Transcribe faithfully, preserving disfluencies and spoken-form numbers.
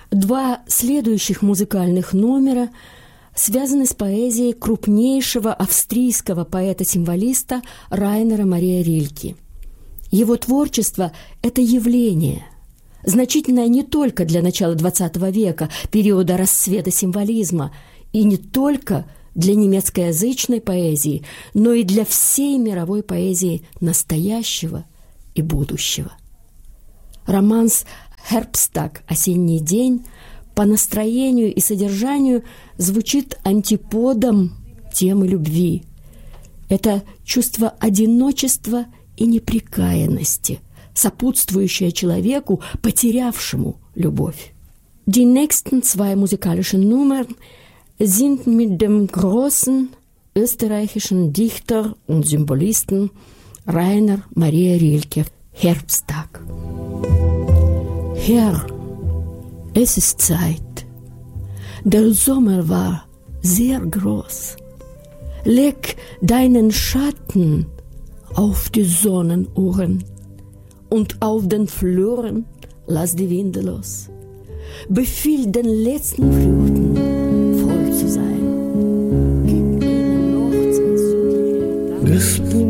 Два следующих музыкальных номера связаны с поэзией крупнейшего австрийского поэта-символиста Райнера Мария Рильке. Его творчество – это явление, значительное не только для начала двадцатого века, периода расцвета символизма, и не только для немецкоязычной поэзии, но и для всей мировой поэзии настоящего и будущего. Романс «Herbsttag» – «Осенний день» по настроению и содержанию звучит антиподом темы любви. Это чувство одиночества и неприкаянности, сопутствующее человеку, потерявшему любовь. Die nächsten zwei musikalischen Nummern sind mit dem großen österreichischen Dichter und Symbolisten Rainer Maria Rilke. Herbsttag. Herr, es ist Zeit. Der Sommer war sehr groß. Leg deinen Schatten auf die Sonnenuhren und auf den Fluren lass die Winde los. Befiehl den letzten Fluten voll zu sein. Gib ihnen noch zwei südliche Tage.